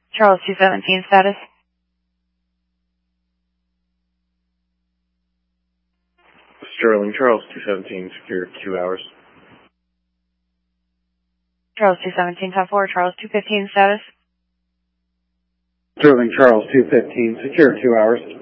Charles 217 status. Sterling Charles 217, secure 2 hours. Charles 217, top 4, Charles 215 status. Sterling Charles 215, secure 2 hours.